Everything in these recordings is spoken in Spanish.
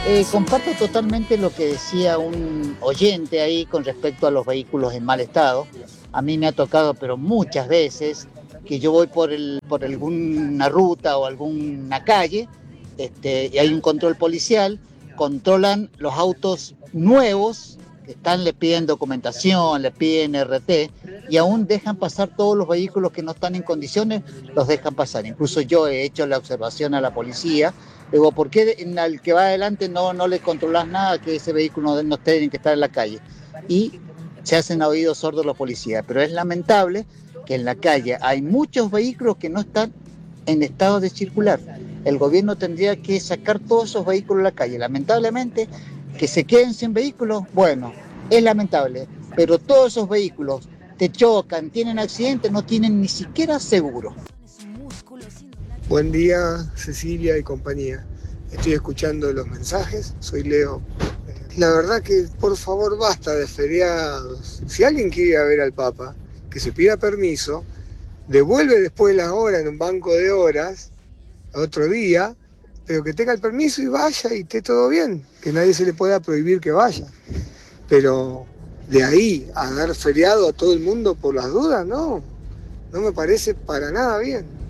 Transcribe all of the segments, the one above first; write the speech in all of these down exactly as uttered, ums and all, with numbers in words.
Eh, comparto totalmente lo que decía un oyente ahí con respecto a los vehículos en mal estado. A mí me ha tocado, pero muchas veces, que yo voy por, el, por alguna ruta o alguna calle, este, y hay un control policial, controlan los autos nuevos, que están, le piden documentación, le piden R T, y aún dejan pasar todos los vehículos que no están en condiciones, los dejan pasar. Incluso yo he hecho la observación a la policía. Digo, ¿por qué en el que va adelante no, no le controlas nada que ese vehículo no, no tiene que estar en la calle? Y se hacen oídos sordos los policías. Pero es lamentable que en la calle hay muchos vehículos que no están en estado de circular. El gobierno tendría que sacar todos esos vehículos a la calle. Lamentablemente, que se queden sin vehículos, bueno, es lamentable. Pero todos esos vehículos te chocan, tienen accidentes, no tienen ni siquiera seguro. Buen día, Cecilia y compañía. Estoy escuchando los mensajes, soy Leo. La verdad que, por favor, basta de feriados. Si alguien quiere ir a ver al Papa, que se pida permiso, devuelve después las horas en un banco de horas, otro día, pero que tenga el permiso y vaya y esté todo bien, que nadie se le pueda prohibir que vaya. Pero de ahí a dar feriado a todo el mundo por las dudas, no, no me parece para nada bien.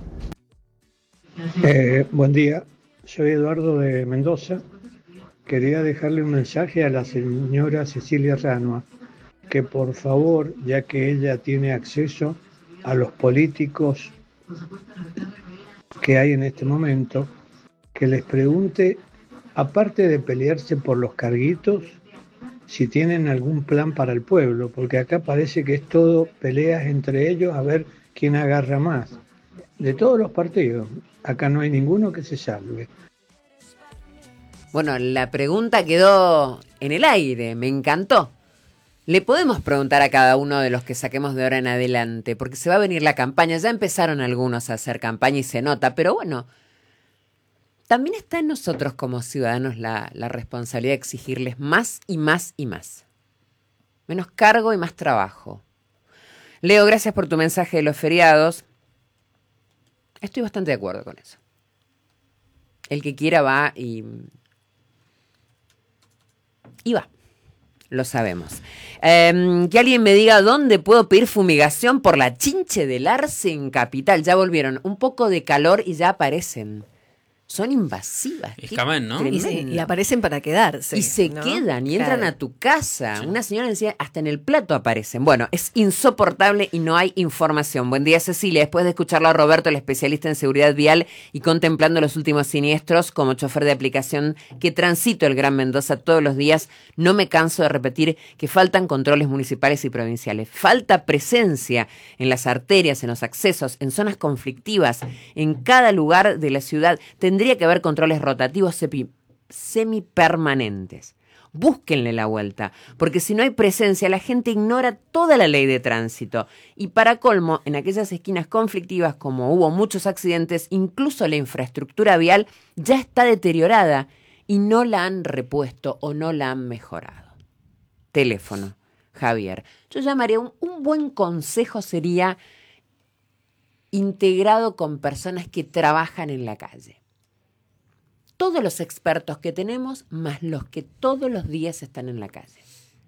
Eh, buen día, soy Eduardo de Mendoza. Quería dejarle un mensaje a la señora Cecilia Ranua, que por favor, ya que ella tiene acceso a los políticos que hay en este momento, que les pregunte, aparte de pelearse por los carguitos, si tienen algún plan para el pueblo, porque acá parece que es todo peleas entre ellos a ver quién agarra más. De todos los partidos, acá no hay ninguno que se salve. Bueno, la pregunta quedó en el aire, me encantó. Le podemos preguntar a cada uno de los que saquemos de ahora en adelante, porque se va a venir la campaña, ya empezaron algunos a hacer campaña y se nota, pero bueno, también está en nosotros como ciudadanos la, la responsabilidad de exigirles más y más y más. Menos cargo y más trabajo. Leo, gracias por tu mensaje de los feriados. Estoy bastante de acuerdo con eso. El que quiera va y... y va. Lo sabemos. Eh, que alguien me diga dónde puedo pedir fumigación por la chinche del Arce en Capital. Ya volvieron. Un poco de calor y ya aparecen. Son invasivas. Escamen, ¿no? Y, se, y aparecen para quedarse. Y se ¿no? quedan y entran Claro. a tu casa. Sí. Una señora decía, hasta en el plato aparecen. Bueno, es insoportable y no hay información. Buen día, Cecilia. Después de escucharlo a Roberto, el especialista en seguridad vial, y contemplando los últimos siniestros como chofer de aplicación que transito el Gran Mendoza todos los días, no me canso de repetir que faltan controles municipales y provinciales. Falta presencia en las arterias, en los accesos, en zonas conflictivas, en cada lugar de la ciudad. Tendría que haber controles rotativos sepi- semipermanentes. Búsquenle la vuelta, porque si no hay presencia, la gente ignora toda la ley de tránsito. Y para colmo, en aquellas esquinas conflictivas, como hubo muchos accidentes, incluso la infraestructura vial ya está deteriorada y no la han repuesto o no la han mejorado. Teléfono, Javier. Yo llamaría, un, un buen consejo sería integrado con personas que trabajan en la calle. Todos los expertos que tenemos, más los que todos los días están en la calle.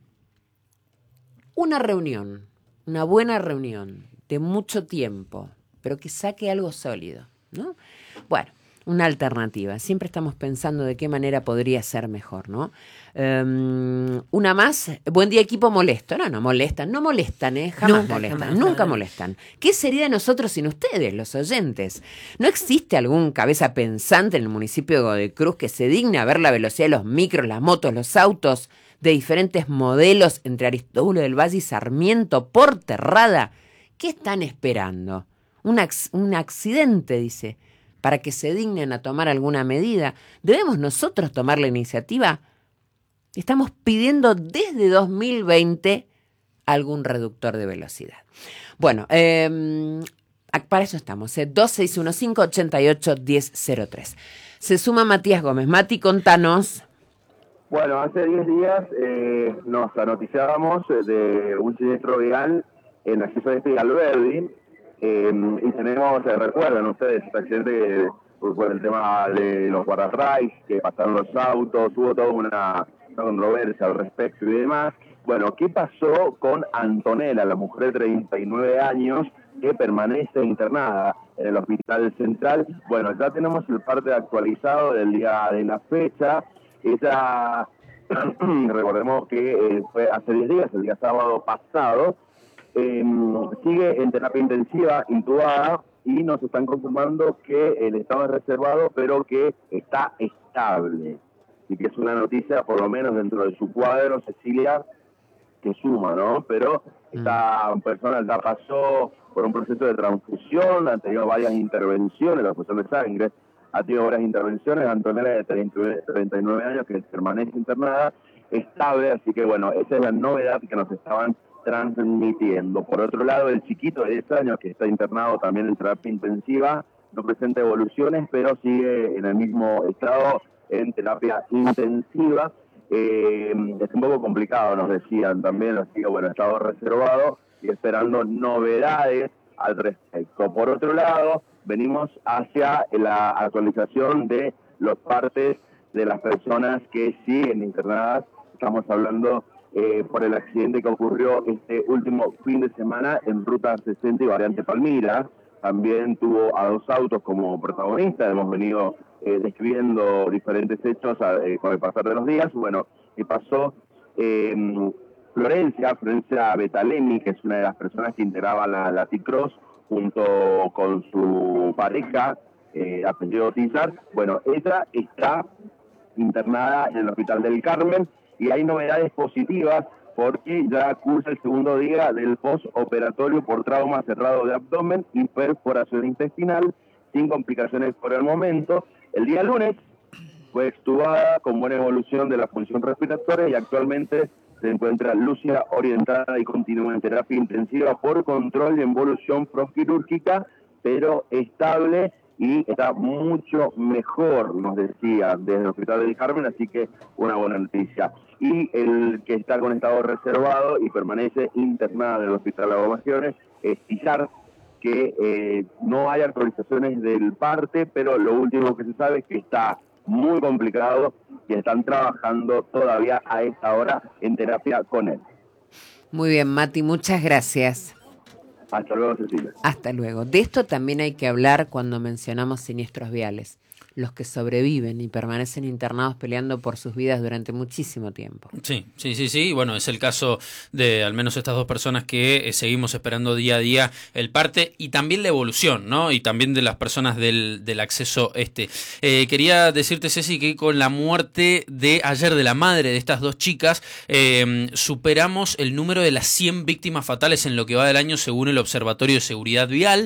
Una reunión, una buena reunión de mucho tiempo, pero que saque algo sólido, ¿no? Bueno, una alternativa. Siempre estamos pensando de qué manera podría ser mejor, ¿no? Um, una más. Buen día, equipo molesto. No, no molestan. No molestan, ¿eh? Jamás Nunca, molestan. jamás, Nunca no. molestan. ¿Qué sería de nosotros sin ustedes, los oyentes? ¿No existe algún cabeza pensante en el municipio de Godoy Cruz que se digne a ver la velocidad de los micros, las motos, los autos de diferentes modelos entre Aristóbulo del Valle y Sarmiento por Terrada? ¿Qué están esperando? Un, ac- un accidente, dice, para que se dignen a tomar alguna medida. ¿Debemos nosotros tomar la iniciativa? Estamos pidiendo desde dos mil veinte algún reductor de velocidad. Bueno, eh, para eso estamos, ¿eh? dos seis uno cinco, ocho ocho, uno cero cero tres. Se suma Matías Gómez. Mati, contanos. Bueno, hace diez días eh, nos anoticiábamos de un siniestro vial en la ciudad de Alberdi, eh, y tenemos, eh, recuerdan ustedes, este accidente que por, por el tema de los guardarrays, que pasaron los autos, hubo toda una, una controversia al respecto y demás. Bueno, ¿qué pasó con Antonella, la mujer de treinta y nueve años que permanece internada en el Hospital Central? Bueno, ya tenemos el parte actualizado del día de la fecha. Ella, recordemos que eh, fue hace diez días, el día sábado pasado, eh, sigue en terapia intensiva, intubada, y nos están confirmando que el estado es reservado, pero que está estable. Y que es una noticia, por lo menos dentro de su cuadro, Cecilia, que suma, ¿no? Pero esta persona ya pasó por un proceso de transfusión, ha tenido varias intervenciones, la fusión de sangre, ha tenido varias intervenciones. Antonella, de treinta y nueve años, que permanece internada, estable, así que bueno, esa es la novedad que nos estaban transmitiendo. Por otro lado, el chiquito de diez años, que está internado también en terapia intensiva, no presenta evoluciones, pero sigue en el mismo estado en terapia intensiva. Eh, es un poco complicado, nos decían también, así que bueno, estado reservado y esperando novedades al respecto. Por otro lado, venimos hacia la actualización de los partes de las personas que siguen internadas. Estamos hablando eh, por el accidente que ocurrió este último fin de semana en Ruta sesenta y Variante Palmira. También tuvo a dos autos como protagonistas. Hemos venido eh, describiendo diferentes hechos eh, con el pasar de los días. Bueno, que pasó eh, Florencia, Florencia Betalemi, que es una de las personas que integraba la, la T-Cross, junto con su pareja, eh, apellido Tizar. Bueno, ella está internada en el Hospital del Carmen y hay novedades positivas porque ya cursa el segundo día del postoperatorio por trauma cerrado de abdomen y perforación intestinal, sin complicaciones por el momento. El día lunes fue extubada con buena evolución de la función respiratoria y actualmente se encuentra lúcida, orientada y continúa en terapia intensiva por control de involución proquirúrgica, pero estable y está mucho mejor, nos decía desde el Hospital del Carmen, así que una buena noticia. Y el que está con estado reservado y permanece internado en el Hospital de Aguaciones es Tizar, que eh, no hay actualizaciones del parte, pero lo último que se sabe es que está muy complicado y están trabajando todavía a esta hora en terapia con él. Muy bien, Mati, muchas gracias. Hasta luego, Cecilia. Hasta luego. De esto también hay que hablar cuando mencionamos siniestros viales. Los que sobreviven y permanecen internados peleando por sus vidas durante muchísimo tiempo. Sí, sí, sí, sí. Bueno, es el caso de al menos estas dos personas que eh, seguimos esperando día a día el parte y también la evolución, ¿no? Y también de las personas del, del acceso este. Eh, quería decirte, Ceci, que con la muerte de ayer de la madre de estas dos chicas, eh, superamos el número de las cien víctimas fatales en lo que va del año según el Observatorio de Seguridad Vial.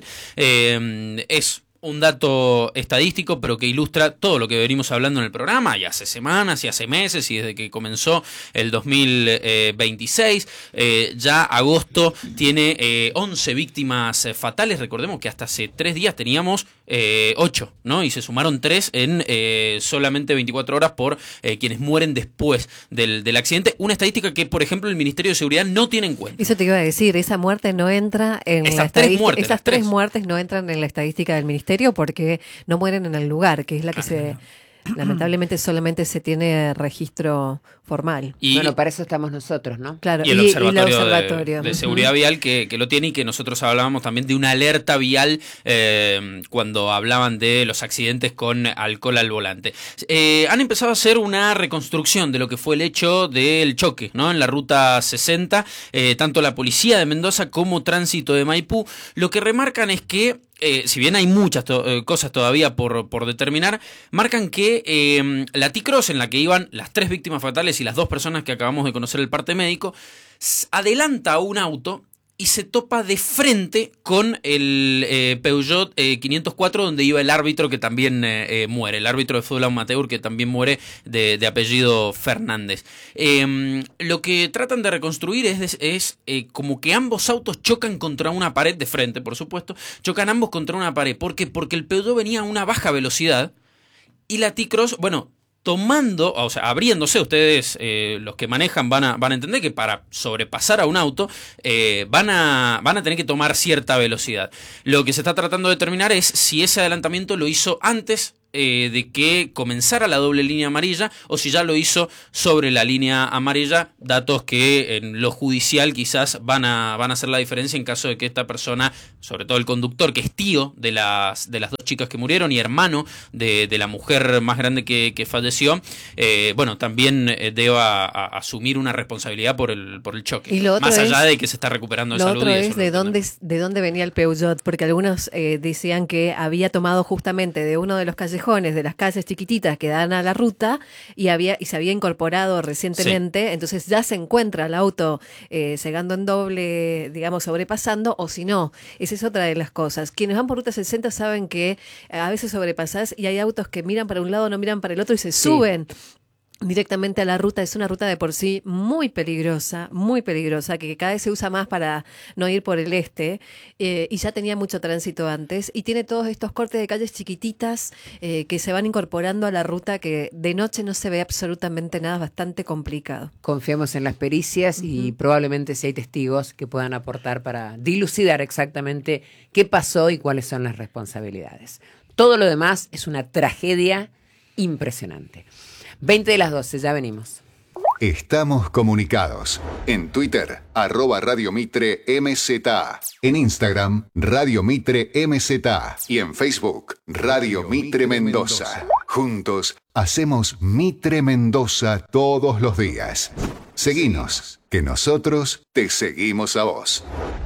Eh, es un dato estadístico, pero que ilustra todo lo que venimos hablando en el programa, y hace semanas, y hace meses, y desde que comenzó el dos mil veintiséis. Eh, ya agosto tiene eh, once víctimas eh, fatales. Recordemos que hasta hace tres días teníamos eh, ocho, ¿no? Y se sumaron tres en eh, solamente veinticuatro horas por eh, quienes mueren después del, del accidente. Una estadística que, por ejemplo, el Ministerio de Seguridad no tiene en cuenta. Eso te iba a decir, esa muerte no entra en Esas la tres estadística. muertes, Esas las tres tres. muertes no entran en la estadística del Ministerio porque no mueren en el lugar, que es la que se lamentablemente solamente se tiene registro formal. Y, bueno, para eso estamos nosotros, ¿no? Claro, y el y, observatorio, y el observatorio. De, de seguridad vial que, que lo tiene, y que nosotros hablábamos también de una alerta vial eh, cuando hablaban de los accidentes con alcohol al volante. Eh, han empezado a hacer una reconstrucción de lo que fue el hecho del choque, ¿no? En la ruta sesenta, eh, tanto la policía de Mendoza como tránsito de Maipú, lo que remarcan es que Eh, si bien hay muchas to- eh, cosas todavía por, por determinar, marcan que eh, la T-Cross en la que iban las tres víctimas fatales y las dos personas que acabamos de conocer el parte médico, s- adelanta a un auto y se topa de frente con el eh, Peugeot eh, quinientos cuatro, donde iba el árbitro que también eh, eh, muere, el árbitro de fútbol amateur que también muere, de, de apellido Fernández. Eh, lo que tratan de reconstruir es, es eh, como que ambos autos chocan contra una pared de frente, por supuesto, chocan ambos contra una pared. ¿Por qué? Porque el Peugeot venía a una baja velocidad y la T-Cross, bueno, tomando, o sea, abriéndose, ustedes, eh, los que manejan, van a, van a entender que para sobrepasar a un auto eh, van, a, van a tener que tomar cierta velocidad. Lo que se está tratando de determinar es si ese adelantamiento lo hizo antes eh, de que comenzara la doble línea amarilla o si ya lo hizo sobre la línea amarilla, datos que en lo judicial quizás van a, van a hacer la diferencia en caso de que esta persona, sobre todo el conductor, que es tío de las, de las dos chicas que murieron y hermano de, de la mujer más grande que, que falleció, eh, bueno, también eh, deba a, a asumir una responsabilidad por el, por el choque, y lo otro más allá es, de que se está recuperando de lo salud. otro Y es eso de no dónde, de dónde venía el Peugeot, porque algunos eh, decían que había tomado justamente de uno de los callejones, de las calles chiquititas que dan a la ruta, y había y se había incorporado recientemente, sí. Entonces ya se encuentra el auto eh, llegando en doble, digamos, sobrepasando, o si no, esa es otra de las cosas. Quienes van por Ruta sesenta saben que a veces sobrepasás y hay autos que miran para un lado, no miran para el otro y se sí. suben directamente a la ruta. Es una ruta de por sí muy peligrosa, muy peligrosa, que cada vez se usa más para no ir por el este, eh, y ya tenía mucho tránsito antes, y tiene todos estos cortes de calles chiquititas eh, que se van incorporando a la ruta, que de noche no se ve absolutamente nada, es bastante complicado. Confiamos en las pericias uh-huh. y probablemente si hay testigos que puedan aportar para dilucidar exactamente qué pasó y cuáles son las responsabilidades. Todo lo demás es una tragedia impresionante. veinte de las doce, ya venimos. Estamos comunicados. En Twitter, arroba Radio Mitre M Z A. En Instagram, Radio Mitre M Z A. Y en Facebook, Radio Mitre Mendoza. Juntos, hacemos Mitre Mendoza todos los días. Seguinos, que nosotros te seguimos a vos.